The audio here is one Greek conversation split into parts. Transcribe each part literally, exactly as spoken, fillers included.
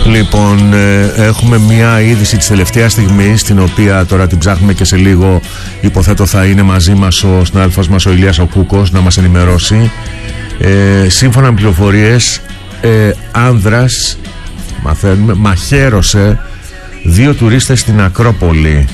Λοιπόν, ε, έχουμε μια είδηση της τελευταίας στιγμής, την οποία τώρα την ψάχνουμε και σε λίγο υποθέτω θα είναι μαζί μας ο συνάδελφος μας ο Ηλίας ο Κούκος να μας ενημερώσει. Ε, σύμφωνα με πληροφορίες, ε, άνδρας μαθαίνουμε, μαχαίρωσε δύο τουρίστες στην Ακρόπολη.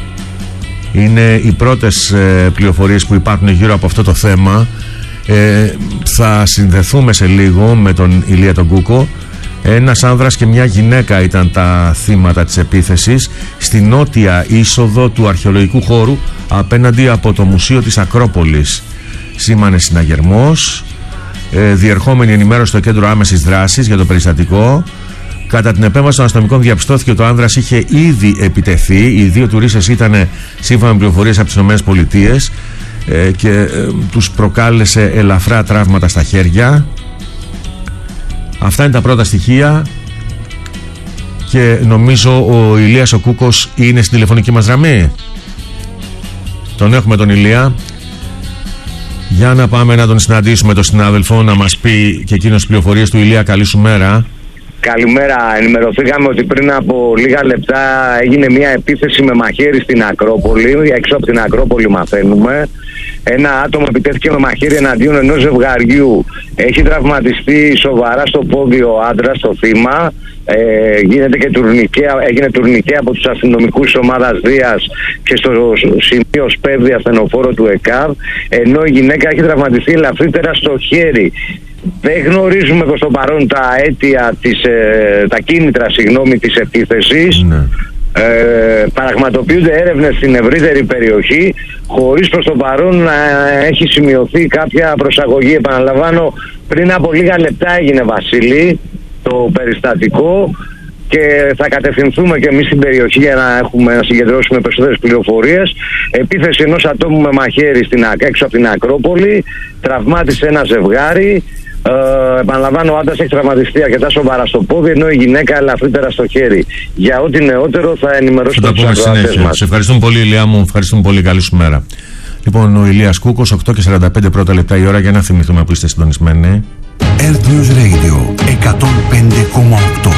Είναι οι πρώτες ε, πληροφορίες που υπάρχουν γύρω από αυτό το θέμα. ε, Θα συνδεθούμε σε λίγο με τον Ηλία τον Κούκο. Ένας άνδρας και μια γυναίκα ήταν τα θύματα της επίθεσης στη νότια είσοδο του αρχαιολογικού χώρου απέναντι από το Μουσείο της Ακρόπολης. Σήμανε συναγερμός. ε, Διερχόμενη ενημέρωση στο κέντρο άμεσης δράσης για το περιστατικό. Κατά την επέμβαση των αστυνομικών διαπιστώθηκε ότι ο άνδρας είχε ήδη επιτεθεί. Οι δύο τουρίστες ήταν σύμφωνα με πληροφορίες από τις ΗΠΑ ε, και ε, τους προκάλεσε ελαφρά τραύματα στα χέρια. Αυτά είναι τα πρώτα στοιχεία και νομίζω ο Ηλίας ο Κούκος είναι στην τηλεφωνική μας γραμμή. Τον έχουμε τον Ηλία. Για να πάμε να τον συναντήσουμε τον συνάδελφο να μας πει και εκείνος τις πληροφορίες του. Ηλία, καλή σου μέρα. Καλημέρα. Ενημερωθήκαμε ότι πριν από λίγα λεπτά έγινε μια επίθεση με μαχαίρι στην Ακρόπολη. Έξω από την Ακρόπολη μαθαίνουμε. Ένα άτομο επιτέθηκε με μαχαίρι εναντίον ενός ζευγαριού. Έχει τραυματιστεί σοβαρά στο πόδι ο άντρας, το θύμα. Ε, γίνεται και τουρνικέ, έγινε τουρνικέ από τους αστυνομικούς της ομάδας Δίας και στο σημείο σπέβδη ασθενοφόρο του ΕΚΑΒ, ενώ η γυναίκα έχει τραυματιστεί ελαφρύτερα στο χέρι. Δεν γνωρίζουμε προς το παρόν τα αίτια, της, ε, τα κίνητρα συγγνώμη, της επίθεσης. Ναι. Ε, πραγματοποιούνται έρευνες στην ευρύτερη περιοχή χωρίς προς το παρόν να έχει σημειωθεί κάποια προσαγωγή. Επαναλαμβάνω, πριν από λίγα λεπτά έγινε, Βασίλη, το περιστατικό και θα κατευθυνθούμε και εμείς στην περιοχή για να, έχουμε, να συγκεντρώσουμε περισσότερες πληροφορίες. Επίθεση ενός ατόμου με μαχαίρι στην, έξω από την Ακρόπολη, τραυμάτισε ένα ζευγάρι. Ε, επαναλαμβάνω, ο άντρας έχει τραυματιστεί αρκετά σοβαρά στο πόδι, ενώ η γυναίκα ελαφρύτερα στο χέρι. Για ό,τι νεότερο θα ενημερώσουμε τους ακροατές μας. Σε ευχαριστούμε πολύ, Ηλία μου. Ευχαριστούμε πολύ. Καλή σου μέρα. Λοιπόν, ο Ηλίας Κούκος, οκτώ και σαράντα πέντε πρώτα λεπτά η ώρα, για να θυμηθούμε που είστε συντονισμένοι. Earth News Radio εκατόν πέντε κόμμα οκτώ.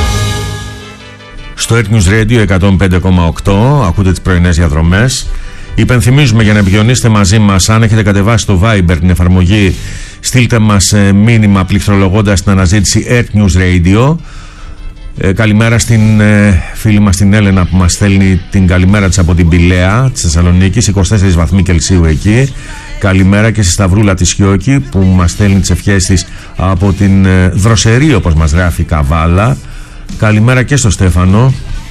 Στο Earth News Radio εκατόν πέντε κόμμα οκτώ ακούτε τις πρωινές διαδρομές. Υπενθυμίζουμε για να επικοινωνήσετε μαζί μας, αν έχετε κατεβάσει το Viber την εφαρμογή, στείλτε μας ε, μήνυμα πληκτρολογώντας την αναζήτηση Earth News Radio. Ε, καλημέρα στην ε, φίλη μας την Έλενα που μας στέλνει την καλημέρα της από την Πηλαία της Θεσσαλονίκης, είκοσι τέσσερις βαθμοί Κελσίου εκεί. Καλημέρα και στη Σταυρούλα της Χιώκη που μας στέλνει τις ευχές της από την ε, Δροσερή, όπως μας γράφει, Καβάλα. Καλημέρα και στο Στέφανο.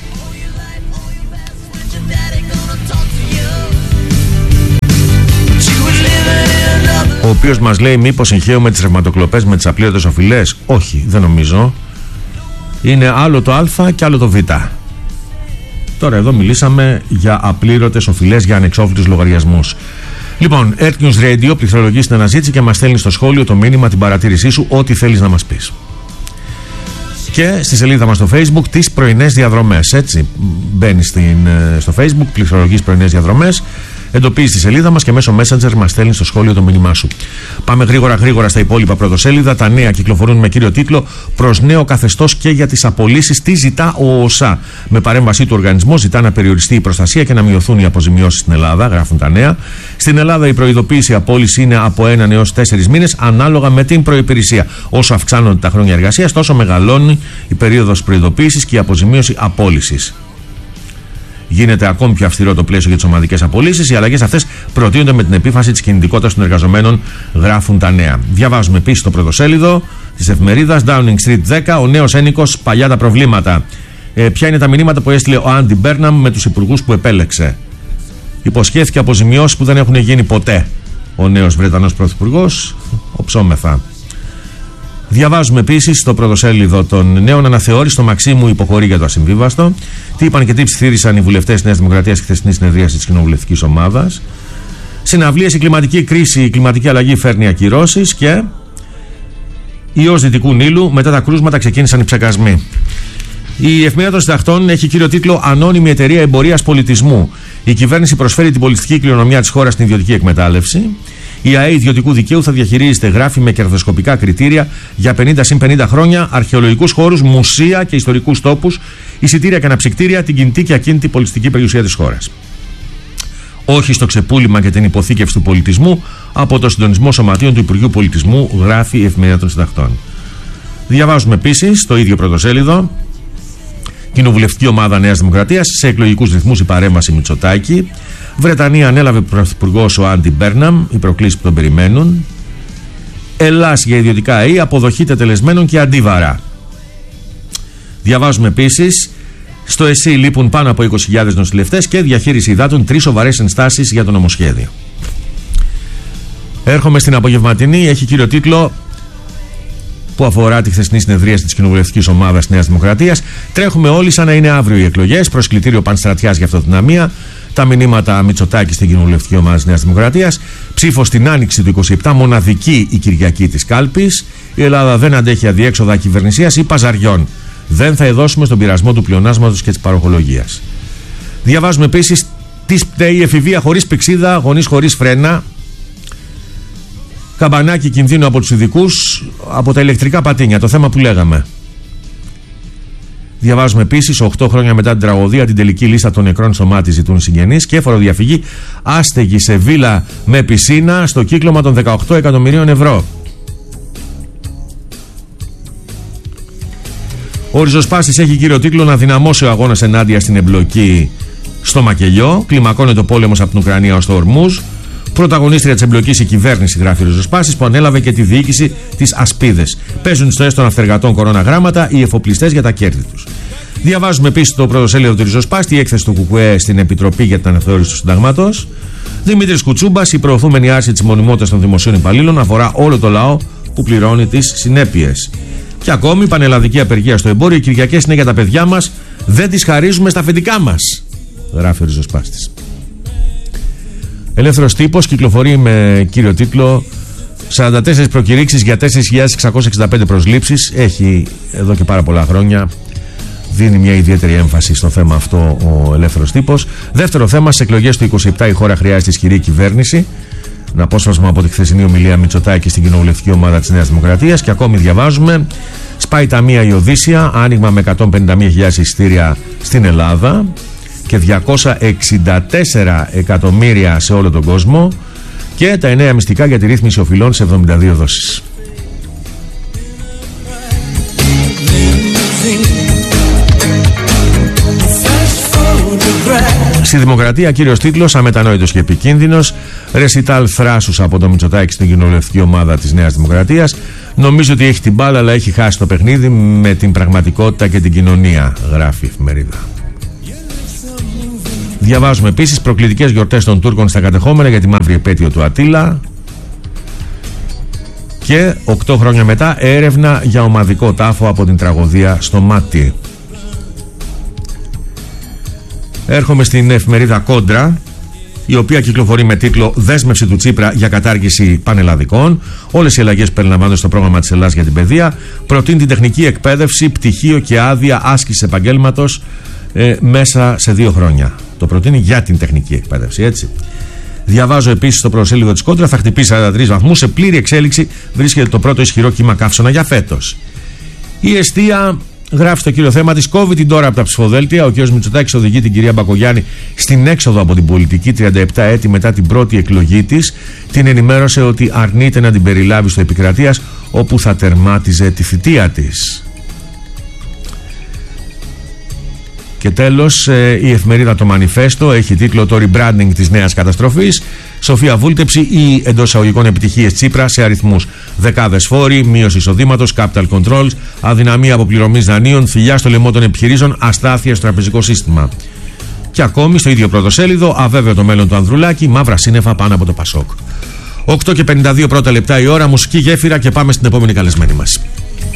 Ο οποίος μας λέει, μήπως συγχαίουμε τις ρευματοκλοπές με τις απλήρωτες οφειλές? Όχι, δεν νομίζω. Είναι άλλο το Α και άλλο το Β. Τώρα εδώ μιλήσαμε για απλήρωτες οφειλές, για ανεξόφλητους λογαριασμούς. Λοιπόν, Earth News Radio, πληκτρολογείς την αναζήτηση και μας στέλνει στο σχόλιο το μήνυμα, την παρατήρησή σου, ό,τι θέλεις να μας πεις. Και στη σελίδα μας στο Facebook, τις πρωινές διαδρομές. Έτσι, μπαίνεις στην, στο Facebook, πληκτρολογείς πρωινές διαδρομές, εντοπίζεις τη σελίδα μας και μέσω Messenger μας στέλνεις στο σχόλιο το μήνυμά σου. Πάμε γρήγορα γρήγορα στα υπόλοιπα πρωτοσέλιδα. Τα νέα κυκλοφορούν με κύριο τίτλο «Προς νέο καθεστώς και για τις απολύσεις, τι ζητά ο ΟΣΑ». Με παρέμβασή του οργανισμού ζητά να περιοριστεί η προστασία και να μειωθούν οι αποζημιώσεις στην Ελλάδα, γράφουν τα νέα. Στην Ελλάδα η προειδοποίηση απόλυση είναι από έναν έως τέσσερις μήνες, ανάλογα με την προϋπηρεσία. Όσο αυξάνονται τα χρόνια εργασίας, τόσο μεγαλώνει η περίοδος προειδοποίησης και η αποζημίωση απόλυσης. Γίνεται ακόμη πιο αυστηρό το πλαίσιο για τις ομαδικές απολύσεις. Οι αλλαγές αυτές προτείνονται με την επίφαση της κινητικότητας των εργαζομένων, γράφουν τα νέα. Διαβάζουμε επίσης το πρωτοσέλιδο της εφημερίδας Downing Street δέκα. Ο νέος ένικος, παλιά τα προβλήματα. Ε, ποια είναι τα μηνύματα που έστειλε ο Άντι Μπέρναμ με τους υπουργούς που επέλεξε? Υποσχέθηκε αποζημιώσεις που δεν έχουν γίνει ποτέ. Ο νέος Βρετανός πρωθυπουργός, οψόμεθα. Διαβάζουμε επίσης στο πρωτοσέλιδο των νέων, αναθεώρηση στο Μαξίμου υποχωρεί για το ασυμβίβαστο. Τι είπαν και τι ψιθύρισαν οι βουλευτές της Νέας Δημοκρατίας στη χθεσινή συνεδρίαση της κοινοβουλευτικής ομάδας. Συναυλίες, η κλιματική κρίση, η κλιματική αλλαγή φέρνει ακυρώσεις. Και ιός Δυτικού Νείλου, μετά τα κρούσματα ξεκίνησαν οι ψεκασμοί. Η Εφημερίδα των Συντακτών έχει κύριο τίτλο «Ανώνυμη εταιρεία εμπορίας πολιτισμού». Η κυβέρνηση προσφέρει την πολιτιστική κληρονομιά της χώρας στην ιδιωτική εκμετάλλευση. Η ΑΕ Ιδιωτικού Δικαίου θα διαχειρίζεται, γράφει, με κερδοσκοπικά κριτήρια για πενήντα συν πενήντα χρόνια αρχαιολογικούς χώρους, μουσεία και ιστορικούς τόπους, εισιτήρια και αναψυκτήρια, την κινητή και ακίνητη πολιτιστική περιουσία της χώρας. Όχι στο ξεπούλημα και την υποθήκευση του πολιτισμού από το συντονισμό σωματείων του Υπουργείου Πολιτισμού, γράφει η Εφημερίδα των Συντακτών. Διαβάζουμε επίσης στο ίδιο πρωτοσέλιδο: Κοινοβουλευτική ομάδα Νέας Δημοκρατίας, σε εκλογικούς ρυθμούς η παρέμβαση Μητσοτάκη. Βρετανία ανέλαβε πρωθυπουργός ο Άντι Μπέρναμ, οι προκλήσεις που τον περιμένουν. Ελλάς για ιδιωτικά ΑΕΗ, αποδοχή τετελεσμένων και αντίβαρα. Διαβάζουμε επίσης: στο ΕΣΥ λείπουν πάνω από είκοσι χιλιάδες νοσηλευτές και διαχείριση υδάτων, τρεις σοβαρές ενστάσεις για το νομοσχέδιο. Έρχομαι στην απογευματινή, έχει κύριο τίτλο που αφορά τη χθεσινή συνεδρίαση της Κοινοβουλευτικής Ομάδας Νέας Δημοκρατίας. Τρέχουμε όλοι σαν να είναι αύριο οι εκλογές. Προσκλητήριο Πανστρατιάς για αυτοδυναμία. Τα μηνύματα Μητσοτάκη στην Κοινοβουλευτική Ομάδα Νέας Δημοκρατίας. Ψήφο στην άνοιξη του είκοσι επτά, μοναδική η Κυριακή της κάλπης. Η Ελλάδα δεν αντέχει αδιέξοδα κυβερνησίας ή παζαριών. Δεν θα εδώσουμε στον πειρασμό του πλεονάσματος και της παροχολογίας. Διαβάζουμε επίσης: τι πταίει η εφηβεία χωρίς πηξίδα, γονείς χωρίς φρένα. Καμπανάκι κινδύνου από τους ειδικούς, από τα ηλεκτρικά πατίνια, το θέμα που λέγαμε. Διαβάζουμε επίσης: οκτώ χρόνια μετά την τραγωδία, την τελική λίστα των νεκρών στο μάτι ζητούν συγγενείς και φοροδιαφυγή άστεγη σε βίλα με πισίνα στο κύκλωμα των δεκαοκτώ εκατομμυρίων ευρώ. Ο ριζοσπάστης έχει κύριο τίτλο: να δυναμώσει ο αγώνας ενάντια στην εμπλοκή στο Μακελιό. Κλιμακώνεται ο πόλεμος από την Ουκρανία ως το Ορμούζ. Πρωταγωνίστρια της εμπλοκής η κυβέρνηση, γράφει ο ριζοσπάστης, που ανέλαβε και τη διοίκηση της Ασπίδες. Παίζουν στο έστω των αυτεργατών κοροναγράμματα οι εφοπλιστές για τα κέρδη τους. Διαβάζουμε επίσης το πρωτοσέλιδο του ριζοσπάστη, η έκθεση του ΚΚΕ στην Επιτροπή για την Αναθεώρηση του Συνταγμάτος. Δημήτρης Κουτσούμπας: η προωθούμενη άρση της μονιμότητας των δημοσίων υπαλλήλων αφορά όλο το λαό που πληρώνει τις συνέπειες. Και ακόμη, πανελλαδική απεργία στο εμπόριο. Οι Κυριακές είναι για τα παιδιά μας, δεν τις χαρίζουμε στα αφεντικά μας, γράφει ο ριζοσπάστης. Ελεύθερος τύπος κυκλοφορεί με κύριο τίτλο: σαράντα τέσσερις προκηρύξεις για τέσσερις χιλιάδες εξακόσιες εξήντα πέντε προσλήψεις. Έχει εδώ και πάρα πολλά χρόνια, δίνει μια ιδιαίτερη έμφαση στο θέμα αυτό ο ελεύθερος τύπος. Δεύτερο θέμα: στις εκλογές του είκοσι επτά η χώρα χρειάζεται ισχυρή κυβέρνηση. Να απόσπασμα από τη χθεσινή ομιλία Μητσοτάκη στην Κοινοβουλευτική Ομάδα της Νέας Δημοκρατίας. Και ακόμη διαβάζουμε: σπάει ταμεία η Οδύσσια, άνοιγμα με εκατόν πενήντα μία χιλιάδες εισιτήρια στην Ελλάδα και διακόσια εξήντα τέσσερα εκατομμύρια σε όλο τον κόσμο, και τα εννέα μυστικά για τη ρύθμιση οφειλών σε εβδομήντα δύο δόσεις. Στη Δημοκρατία, κύριος τίτλος: αμετανόητος και επικίνδυνος. Ρεσιτάλ θράσους από το Μητσοτάκη στην Κοινοβουλευτική Ομάδα της Νέας Δημοκρατίας. Νομίζω ότι έχει την μπάλα, αλλά έχει χάσει το παιχνίδι με την πραγματικότητα και την κοινωνία, γράφει η εφημερίδα. Διαβάζουμε επίσης: προκλητικές γιορτές των Τούρκων στα κατεχόμενα για τη μαύρη επέτειο του Ατίλα. Και οκτώ χρόνια μετά, έρευνα για ομαδικό τάφο από την τραγωδία στο Μάτι. Έρχομαι στην εφημερίδα Κόντρα, η οποία κυκλοφορεί με τίτλο «Δέσμευση του Τσίπρα για κατάργηση πανελλαδικών». Όλες οι αλλαγές που περιλαμβάνονται στο πρόγραμμα της Ελλάδας για την παιδεία. Προτείνει την τεχνική εκπαίδευση, πτυχίο και άδεια άσκησης επαγγέλματος ε, μέσα σε δύο χρόνια. Το προτείνει για την τεχνική εκπαίδευση, έτσι. Διαβάζω επίσης στο πρωτοσέλιδο της Κόντρα: θα χτυπήσει σαράντα τρεις βαθμούς. Σε πλήρη εξέλιξη βρίσκεται το πρώτο ισχυρό κύμα καύσωνα για φέτος. Η εστία γράφει στο κύριο θέμα της: κόβει την τώρα από τα ψηφοδέλτια. Ο κ. Μητσοτάκης οδηγεί την κυρία Μπακογιάννη στην έξοδο από την πολιτική τριάντα επτά έτη μετά την πρώτη εκλογή της. Την ενημέρωσε ότι αρνείται να την περιλάβει στο επικρατείας, όπου θα τερμάτιζε τη θητεία της. Και τέλος, η εφημερίδα Το Μανιφέστο έχει τίτλο «Το rebranding της νέας καταστροφής». Σοφία Βούλτεψη ή εντός εισαγωγικών επιτυχίες Τσίπρα σε αριθμούς. Δεκάδες φόροι, μείωση εισοδήματος, capital controls, αδυναμία αποπληρωμής δανείων, θηλιά στο λαιμό των επιχειρήσεων, αστάθεια στο τραπεζικό σύστημα. Και ακόμη στο ίδιο πρωτοσέλιδο, αβέβαιο το μέλλον του Ανδρουλάκη, μαύρα σύννεφα πάνω από το Πασόκ. οκτώ και πενήντα δύο πρώτα λεπτά η ώρα, μουσική γέφυρα και πάμε στην επόμενη καλεσμένη μας.